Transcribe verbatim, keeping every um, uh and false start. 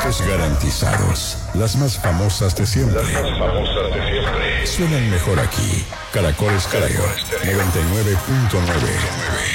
éxitos garantizados. Las más famosas de siempre. Las más famosas de siempre. Suenan mejor aquí. Caracol Estéreo noventa y nueve punto nueve.